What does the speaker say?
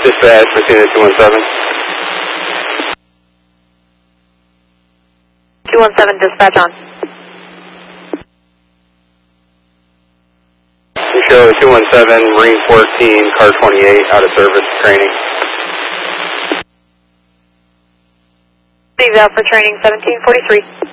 Dispatch, Messina 217. 217, dispatch on. We show 217, Marine 14, car 28, out of service, training. Leave out for training 1743.